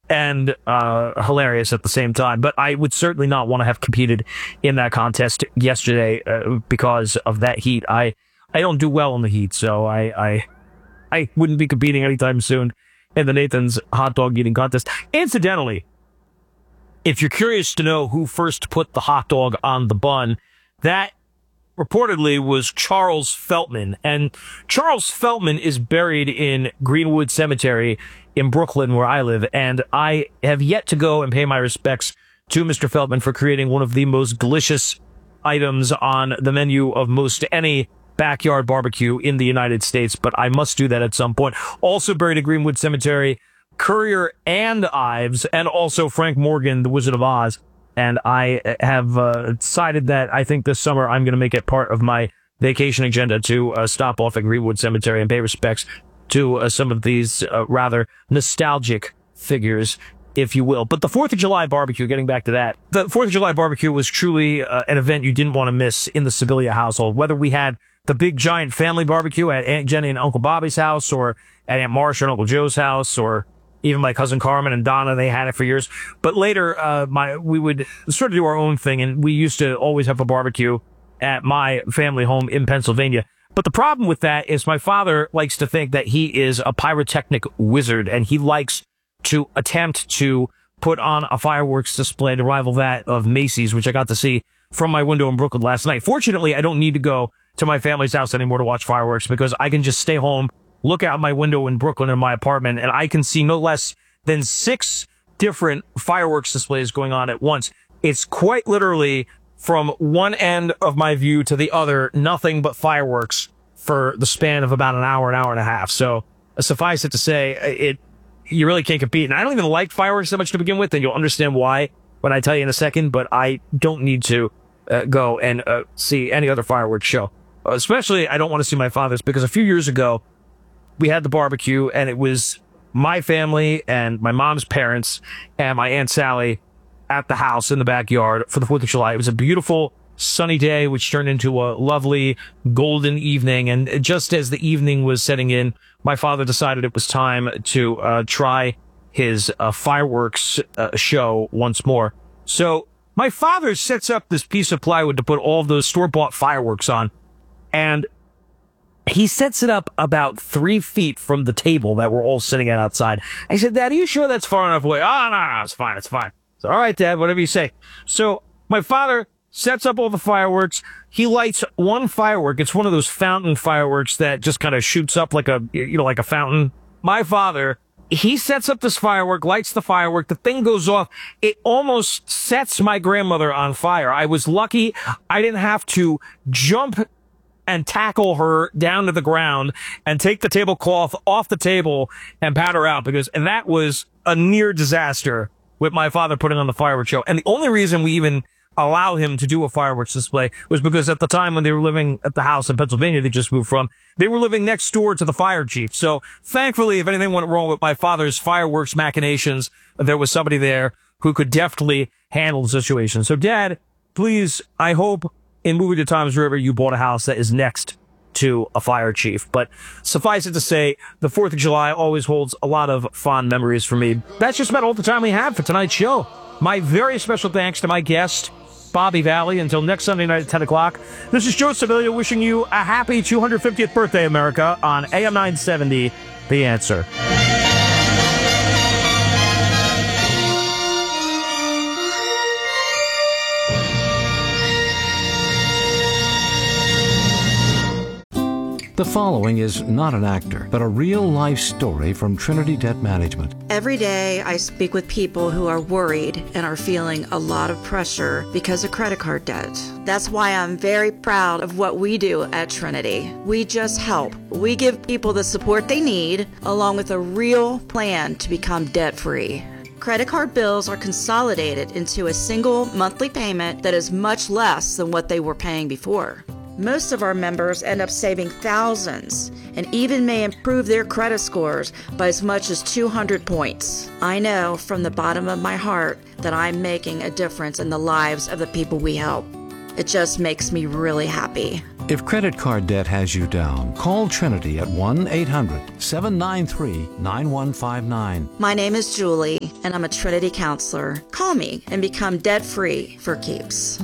and hilarious at the same time. But I would certainly not want to have competed in that contest yesterday because of that heat. I don't do well in the heat, so I wouldn't be competing anytime soon in the Nathan's hot dog eating contest. Incidentally, if you're curious to know who first put the hot dog on the bun, that reportedly was Charles Feltman. And Charles Feltman is buried in Greenwood Cemetery in Brooklyn, where I live. And I have yet to go and pay my respects to Mr. Feltman for creating one of the most delicious items on the menu of most any backyard barbecue in the United States. But I must do that at some point. Also buried at Greenwood Cemetery, Currier and Ives, and also Frank Morgan, the Wizard of Oz. And I have decided that I think this summer I'm going to make it part of my vacation agenda to stop off at Greenwood Cemetery and pay respects to some of these rather nostalgic figures, if you will. But the 4th of July barbecue, getting back to that, the 4th of July barbecue was truly an event you didn't want to miss in the Sibilia household. Whether we had the big giant family barbecue at Aunt Jenny and Uncle Bobby's house, or at Aunt Marsha and Uncle Joe's house, or even my cousin Carmen and Donna, they had it for years. But later, we would sort of do our own thing, and we used to always have a barbecue at my family home in Pennsylvania. But the problem with that is my father likes to think that he is a pyrotechnic wizard, and he likes to attempt to put on a fireworks display to rival that of Macy's, which I got to see from my window in Brooklyn last night. Fortunately, I don't need to go to my family's house anymore to watch fireworks, because I can just stay home, look out my window in Brooklyn in my apartment, and I can see no less than 6 different fireworks displays going on at once. It's quite literally, from one end of my view to the other, nothing but fireworks for the span of about an hour and a half. So suffice it to say, you really can't compete. And I don't even like fireworks that much to begin with, and you'll understand why when I tell you in a second, but I don't need to go and see any other fireworks show. Especially, I don't want to see my father's, because a few years ago, we had the barbecue, and it was my family and my mom's parents and my Aunt Sally at the house in the backyard for the 4th of July. It was a beautiful sunny day, which turned into a lovely golden evening. And just as the evening was setting in, my father decided it was time to try his fireworks show once more. So my father sets up this piece of plywood to put all of those store-bought fireworks on, and he sets it up about 3 feet from the table that we're all sitting at outside. I said, "Dad, are you sure that's far enough away?" "Oh, no, it's fine, it's fine." So, "All right, Dad, whatever you say." So my father sets up all the fireworks. He lights one firework. It's one of those fountain fireworks that just kind of shoots up like a fountain. My father, he sets up this firework, lights the firework. The thing goes off. It almost sets my grandmother on fire. I was lucky I didn't have to jump and tackle her down to the ground and take the tablecloth off the table and pat her out, because that was a near disaster with my father putting on the fireworks show. And the only reason we even allow him to do a fireworks display was because at the time when they were living at the house in Pennsylvania they just moved from, they were living next door to the fire chief. So thankfully, if anything went wrong with my father's fireworks machinations, there was somebody there who could deftly handle the situation. So Dad, please, I hope in moving to Toms River, you bought a house that is next to a fire chief. But suffice it to say, the 4th of July always holds a lot of fond memories for me. That's just about all the time we have for tonight's show. My very special thanks to my guest, Bobby Valley. Until next Sunday night at 10 o'clock, this is Joe Sibilia wishing you a happy 250th birthday, America, on AM 970, The Answer. The following is not an actor, but a real-life story from Trinity Debt Management. Every day I speak with people who are worried and are feeling a lot of pressure because of credit card debt. That's why I'm very proud of what we do at Trinity. We just help. We give people the support they need, along with a real plan to become debt-free. Credit card bills are consolidated into a single monthly payment that is much less than what they were paying before. Most of our members end up saving thousands and even may improve their credit scores by as much as 200 points. I know from the bottom of my heart that I'm making a difference in the lives of the people we help. It just makes me really happy. If credit card debt has you down, call Trinity at 1-800-793-9159. My name is Julie, and I'm a Trinity counselor. Call me and become debt-free for keeps.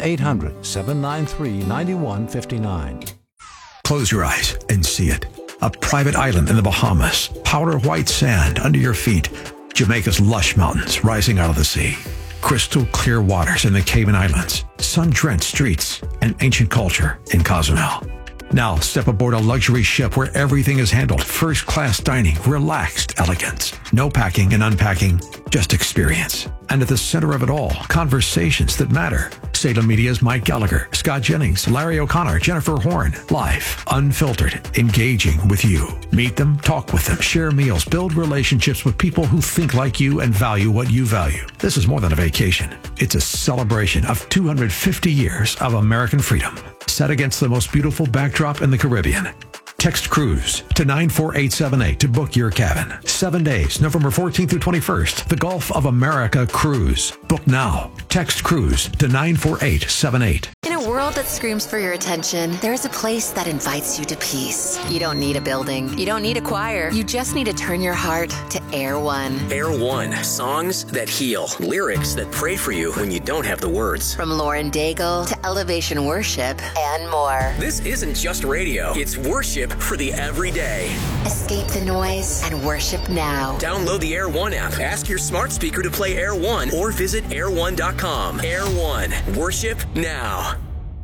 1-800-793-9159. Close your eyes and see it. A private island in the Bahamas, powder white sand under your feet, Jamaica's lush mountains rising out of the sea, crystal clear waters in the Cayman Islands, sun-drenched streets, and ancient culture in Cozumel. Now step aboard a luxury ship where everything is handled first-class dining, relaxed elegance. No packing and unpacking, just experience. And at the center of it all, conversations that matter. Salem Media's Mike Gallagher, Scott Jennings, Larry O'Connor, Jennifer Horn. Live, unfiltered, engaging with you. Meet them, talk with them, share meals, build relationships with people who think like you and value what you value. This is more than a vacation. It's a celebration of 250 years of American freedom, set against the most beautiful backdrop in the Caribbean. Text cruise to 94878 to book your cabin. 7 days, November 14th through 21st. The Gulf of America Cruise. Book now. Text cruise to 94878. In a world that screams for your attention, there's a place that invites you to peace. You don't need a building. You don't need a choir. You just need to turn your heart to Air One. Air One. Songs that heal. Lyrics that pray for you when you don't have the words. From Lauren Daigle to Elevation Worship and more. This isn't just radio. It's worship for the everyday. Escape the noise and worship now. Download the Air One app. Ask your smart speaker to play Air One or visit air1.com. Air One. Worship now.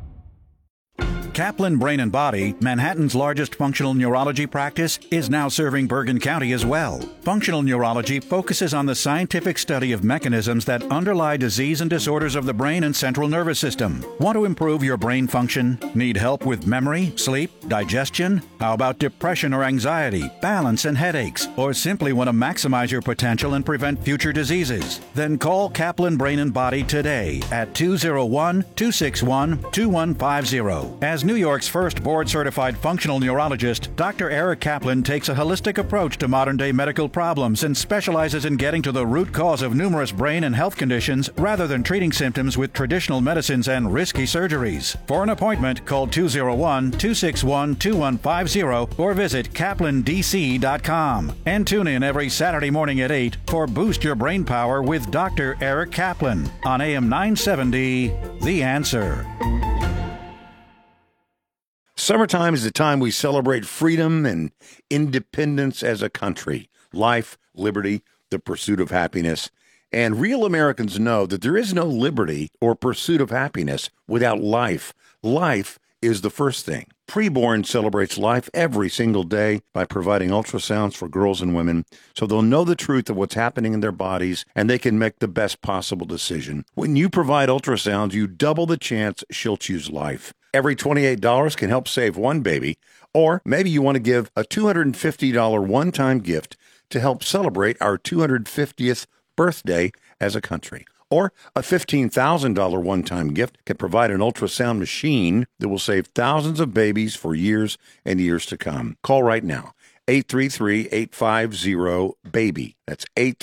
Kaplan Brain and Body, Manhattan's largest functional neurology practice, is now serving Bergen County as well. Functional neurology focuses on the scientific study of mechanisms that underlie disease and disorders of the brain and central nervous system. Want to improve your brain function? Need help with memory, sleep, digestion? How about depression or anxiety, balance and headaches? Or simply want to maximize your potential and prevent future diseases? Then call Kaplan Brain and Body today at 201-261-2150. As New York's first board-certified functional neurologist, Dr. Eric Kaplan takes a holistic approach to modern-day medical problems and specializes in getting to the root cause of numerous brain and health conditions rather than treating symptoms with traditional medicines and risky surgeries. For an appointment, call 201-261-2150 or visit kaplandc.com. And tune in every Saturday morning at 8 for Boost Your Brain Power with Dr. Eric Kaplan on AM 970, The Answer. Summertime is the time we celebrate freedom and independence as a country. Life, liberty, the pursuit of happiness. And real Americans know that there is no liberty or pursuit of happiness without life. Life is the first thing. Preborn celebrates life every single day by providing ultrasounds for girls and women so they'll know the truth of what's happening in their bodies and they can make the best possible decision. When you provide ultrasounds, you double the chance she'll choose life. Every $28 can help save one baby, or maybe you want to give a $250 one-time gift to help celebrate our 250th birthday as a country. Or a $15,000 one-time gift can provide an ultrasound machine that will save thousands of babies for years and years to come. Call right now. 833-850-BABY. That's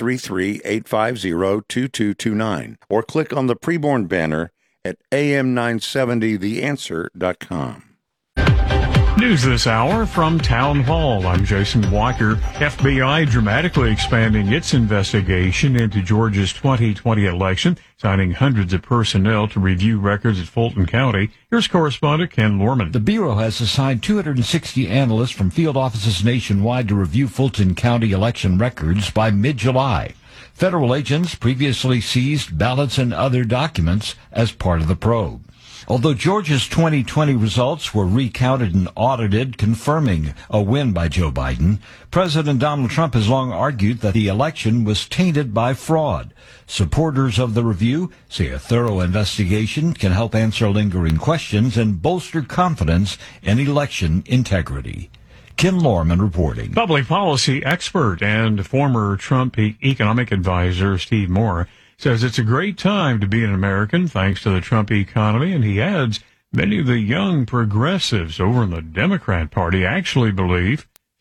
833-850-2229. Or click on the preborn banner at am970theanswer.com. News this hour from Town Hall. I'm Jason Walker. FBI dramatically expanding its investigation into Georgia's 2020 election, signing hundreds of personnel to review records at Fulton County. Here's correspondent Ken Lorman. The Bureau has assigned 260 analysts from field offices nationwide to review Fulton County election records by mid-July. Federal agents previously seized ballots and other documents as part of the probe. Although Georgia's 2020 results were recounted and audited, confirming a win by Joe Biden, President Donald Trump has long argued that the election was tainted by fraud. Supporters of the review say a thorough investigation can help answer lingering questions and bolster confidence in election integrity. Ken Lorman reporting. Public policy expert and former Trump economic advisor Steve Moore says it's a great time to be an American thanks to the Trump economy, and he adds many of the young progressives over in the Democrat Party actually believe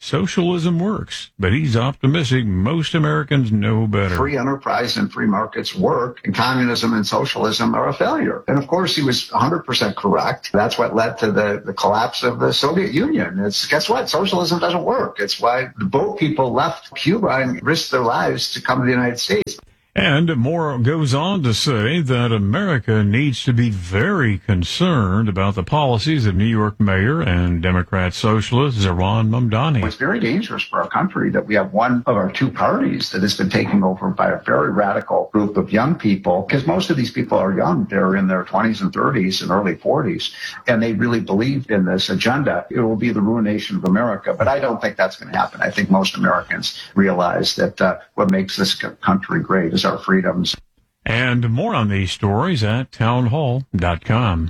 socialism works, but he's optimistic most Americans know better. Free enterprise and free markets work, and communism and socialism are a failure. And of course, he was 100% correct. That's what led to the collapse of the Soviet Union. Guess what? Socialism doesn't work. It's why the boat people left Cuba and risked their lives to come to the United States. And Moore goes on to say that America needs to be very concerned about the policies of New York Mayor and Democrat socialist Zohran Mamdani. It's very dangerous for our country that we have one of our two parties that has been taken over by a very radical group of young people, because most of these people are young. They're in their 20s and 30s and early 40s, and they really believe in this agenda. It will be the ruination of America, but I don't think that's going to happen. I think most Americans realize that what makes this country great is our freedoms. And more on these stories at townhall.com.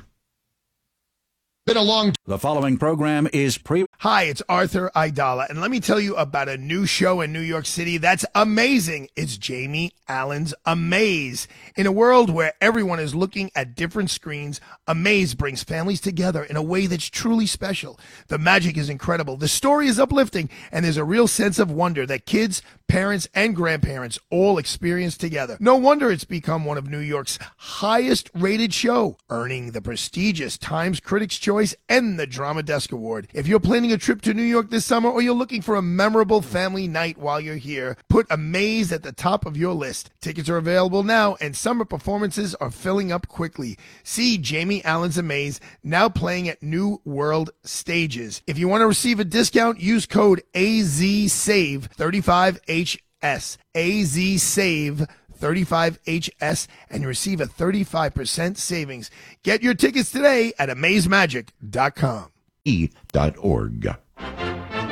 The following program is Hi, it's Arthur Aidala, and let me tell you about a new show in New York City that's amazing. It's Jamie Allen's Amaze. In a world where everyone is looking at different screens, Amaze brings families together in a way that's truly special. The magic is incredible, the story is uplifting, and there's a real sense of wonder that kids, parents, and grandparents all experience together. No wonder it's become one of New York's highest-rated show, earning the prestigious Times Critics' Choice and the Drama Desk Award. If you're planning a trip to New York this summer, or you're looking for a memorable family night while you're here, put Amaze at the top of your list. Tickets are available now, and summer performances are filling up quickly. See Jamie Allen's Amaze, now playing at New World Stages. If you want to receive a discount, use code AZSAVE35HS. AZSAVE35HS, and you receive a 35% savings. Get your tickets today at amazemagic.com. .org.